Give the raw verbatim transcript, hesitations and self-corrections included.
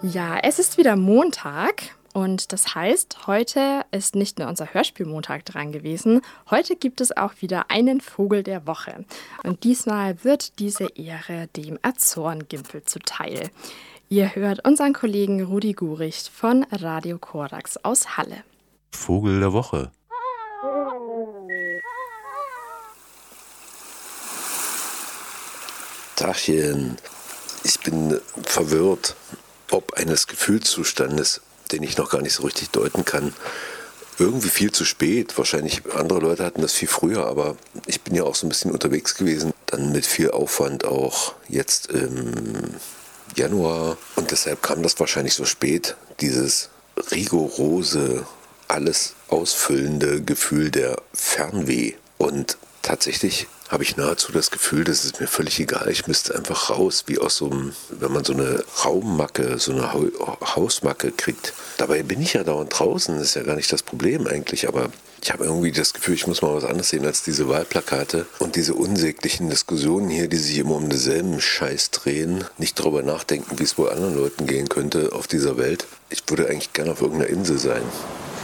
Ja, es ist wieder Montag und das heißt, heute ist nicht nur unser Hörspielmontag dran gewesen, heute gibt es auch wieder einen Vogel der Woche. Und diesmal wird diese Ehre dem Azorengimpel zuteil. Ihr hört unseren Kollegen Rudi Guricht von Radio Korax aus Halle. Vogel der Woche. Tachchen, ich bin verwirrt, ob eines Gefühlszustandes, den ich noch gar nicht so richtig deuten kann. Irgendwie viel zu spät. Wahrscheinlich andere Leute hatten das viel früher, aber ich bin ja auch so ein bisschen unterwegs gewesen. Dann mit viel Aufwand auch jetzt im Januar. Und deshalb kam das wahrscheinlich so spät, dieses rigorose, alles ausfüllende Gefühl der Fernweh. Und tatsächlich habe ich nahezu das Gefühl, das ist mir völlig egal. Ich müsste einfach raus, wie aus so einem, wenn man so eine Raummacke, so eine Hausmacke kriegt. Dabei bin ich ja dauernd draußen, das ist ja gar nicht das Problem eigentlich, aber ich habe irgendwie das Gefühl, ich muss mal was anderes sehen als diese Wahlplakate und diese unsäglichen Diskussionen hier, die sich immer um denselben Scheiß drehen, nicht darüber nachdenken, wie es wohl anderen Leuten gehen könnte auf dieser Welt. Ich würde eigentlich gerne auf irgendeiner Insel sein.